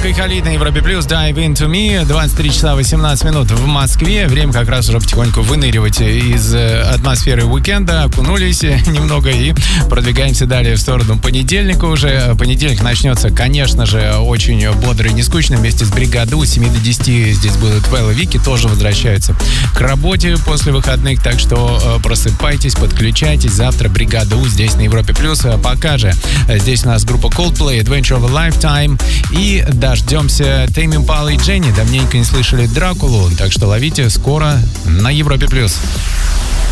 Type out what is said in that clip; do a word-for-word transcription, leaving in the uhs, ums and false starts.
Дрейк и Халид на Европе Плюс, Dive Into Me. двадцать три часа восемнадцать минут в Москве. Время как раз уже потихоньку выныривать из атмосферы уикенда. Окунулись немного и продвигаемся далее в сторону понедельника уже. Понедельник начнется, конечно же, очень бодро и нескучно. Вместе с бригадой с семи до десяти здесь будут Вэл и Вики, тоже возвращаются к работе после выходных. Так что просыпайтесь, подключайтесь. Завтра бригада У здесь на Европе Плюс. Пока же здесь у нас группа Coldplay, Adventure of a Lifetime. И дождемся Тейм Импала и Дженни. Давненько не слышали Дракулу. Так что ловите скоро на Европе Плюс.